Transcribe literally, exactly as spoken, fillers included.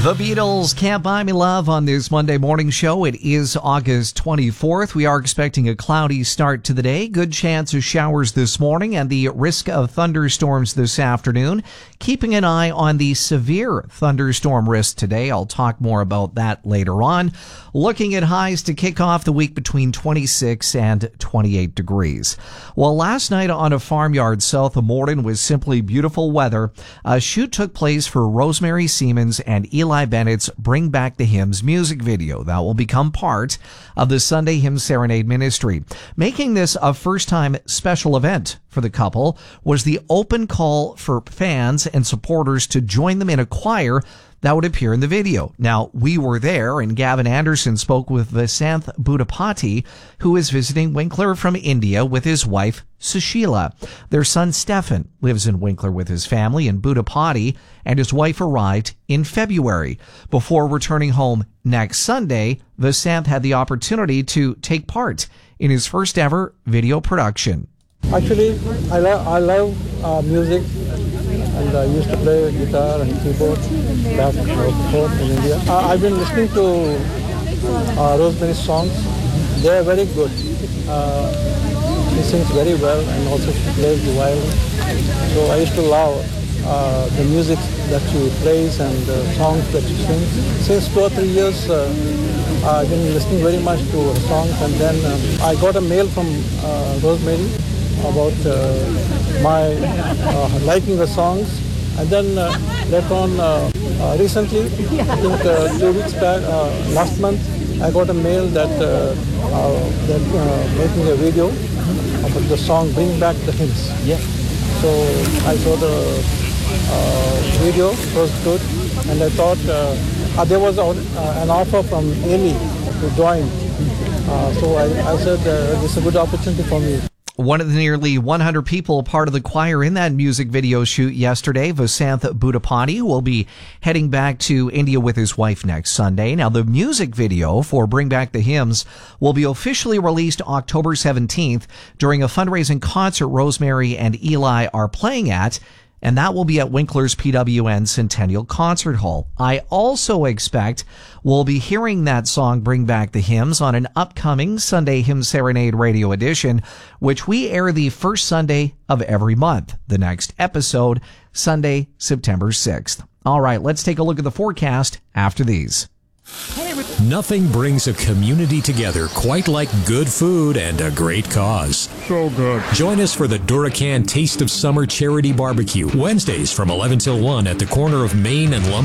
The Beatles, Can't Buy Me Love on this Monday morning show. It is August twenty-fourth. We are expecting a cloudy start to the day. Good chance of showers this morning and the risk of thunderstorms this afternoon. Keeping an eye on the severe thunderstorm risk today. I'll talk more about that later on. Looking at highs to kick off the week between twenty-six and twenty-eight degrees. Well, last night on a farmyard south of Morden was simply beautiful weather. A shoot took place for Rosemary Siemens and Eli Bennett's Bring Back the Hymns music video that will become part of the Sunday Hymn Serenade Ministry. Making this a first-time special event for the couple was the open call for fans and supporters to join them in a choir that would appear in the video. Now, we were there, and Gavin Anderson spoke with Vasanth Budapati, who is visiting Winkler from India with his wife, Sushila. Their son, Stefan, lives in Winkler with his family, and Budapati and his wife arrived in February. Before returning home next Sunday, Vasanth had the opportunity to take part in his first ever video production. Actually, I, lo- I love uh, music. And I used to play guitar and keyboard back home in India. Uh, I've been listening to uh, Rosemary's songs. They are very good. Uh, she sings very well, and also she plays the violin. So I used to love uh, the music that she plays and the songs that she sings. Since two or three years, uh, I've been listening very much to her songs. And then um, I got a mail from uh, Rosemary about uh, my uh, liking the songs, and then uh, later on, uh, uh, recently, I think uh, two weeks back, uh, last month, I got a mail that uh, uh, they're uh, making a video about the song "Bring Back the Hymns." Yeah. So I saw the uh, video, it was good, and I thought uh, uh, there was a, uh, an offer from Amy to join. Uh, so I, I said uh, this is a good opportunity for me. One of the nearly one hundred people part of the choir in that music video shoot yesterday, Vasanth Budapati, who will be heading back to India with his wife next Sunday. Now, the music video for Bring Back the Hymns will be officially released October seventeenth during a fundraising concert Rosemary and Eli are playing at, and that will be at Winkler's P W N Centennial Concert Hall. I also expect we'll be hearing that song, Bring Back the Hymns, on an upcoming Sunday Hymn Serenade radio edition, which we air the first Sunday of every month. The next episode, Sunday, September sixth. All right, let's take a look at the forecast after these. Nothing brings a community together quite like good food and a great cause. So good. Join us for the Duracan Taste of Summer Charity Barbecue, Wednesdays from eleven till one at the corner of Main and Lumber.